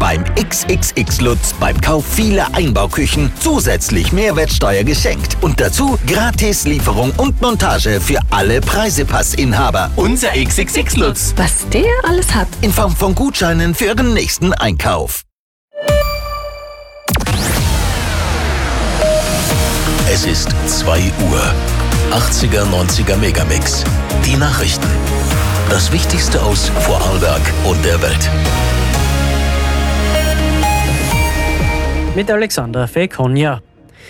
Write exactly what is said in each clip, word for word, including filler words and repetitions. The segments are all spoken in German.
beim X X X Lutz beim Kauf vieler Einbauküchen zusätzlich Mehrwertsteuer geschenkt. Und dazu gratis Lieferung und Montage für alle Preisepassinhaber. Unser X X X Lutz. Was der alles hat. In Form von Gutscheinen für Ihren nächsten Einkauf. Es ist zwei Uhr. achtziger, neunziger Megamix. Die Nachrichten. Das Wichtigste aus Vorarlberg und der Welt. Mit Alexander Fekonja.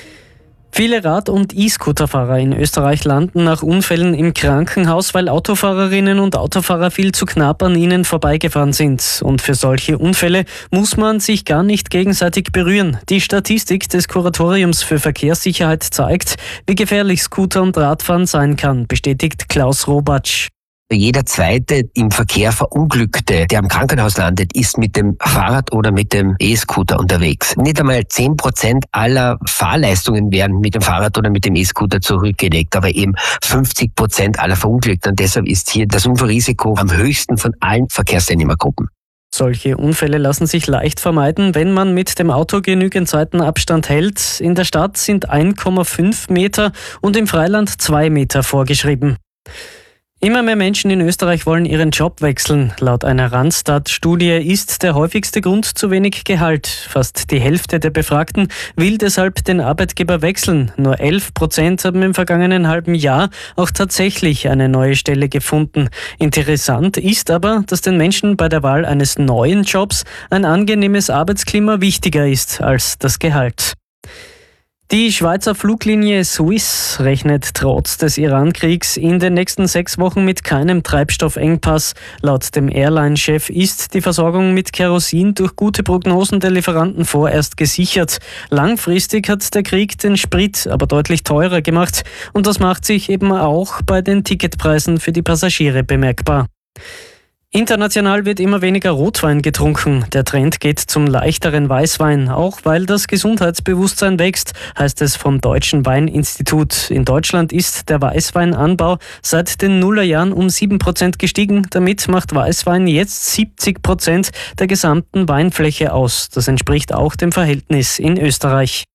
Viele Rad- und E-Scooter-Fahrer in Österreich landen nach Unfällen im Krankenhaus, weil Autofahrerinnen und Autofahrer viel zu knapp an ihnen vorbeigefahren sind. Und für solche Unfälle muss man sich gar nicht gegenseitig berühren. Die Statistik des Kuratoriums für Verkehrssicherheit zeigt, wie gefährlich Scooter und Radfahren sein kann, bestätigt Klaus Robatsch. Jeder zweite im Verkehr Verunglückte, der am Krankenhaus landet, ist mit dem Fahrrad oder mit dem E-Scooter unterwegs. Nicht einmal zehn Prozent aller Fahrleistungen werden mit dem Fahrrad oder mit dem E-Scooter zurückgelegt, aber eben fünfzig Prozent aller Verunglückten. Und deshalb ist hier das Unfallrisiko am höchsten von allen Verkehrsteilnehmergruppen. Solche Unfälle lassen sich leicht vermeiden, wenn man mit dem Auto genügend Seitenabstand hält. In der Stadt sind eins Komma fünf Meter und im Freiland zwei Meter vorgeschrieben. Immer mehr Menschen in Österreich wollen ihren Job wechseln. Laut einer Randstad-Studie ist der häufigste Grund zu wenig Gehalt. Fast die Hälfte der Befragten will deshalb den Arbeitgeber wechseln. Nur elf Prozent haben im vergangenen halben Jahr auch tatsächlich eine neue Stelle gefunden. Interessant ist aber, dass den Menschen bei der Wahl eines neuen Jobs ein angenehmes Arbeitsklima wichtiger ist als das Gehalt. Die Schweizer Fluglinie Swiss rechnet trotz des Iran-Kriegs in den nächsten sechs Wochen mit keinem Treibstoffengpass. Laut dem Airline-Chef ist die Versorgung mit Kerosin durch gute Prognosen der Lieferanten vorerst gesichert. Langfristig hat der Krieg den Sprit aber deutlich teurer gemacht und das macht sich eben auch bei den Ticketpreisen für die Passagiere bemerkbar. International wird immer weniger Rotwein getrunken. Der Trend geht zum leichteren Weißwein, auch weil das Gesundheitsbewusstsein wächst, heißt es vom Deutschen Weininstitut. In Deutschland ist der Weißweinanbau seit den Nullerjahren um sieben Prozent gestiegen. Damit macht Weißwein jetzt siebzig Prozent der gesamten Weinfläche aus. Das entspricht auch dem Verhältnis in Österreich.